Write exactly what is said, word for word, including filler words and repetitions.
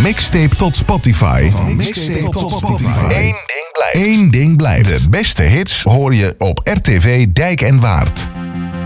mixtape tot Spotify. Van mixtape tot Spotify. Eén ding blijft. Eén ding blijft. De beste hits hoor je op R T V Dijk en Waard.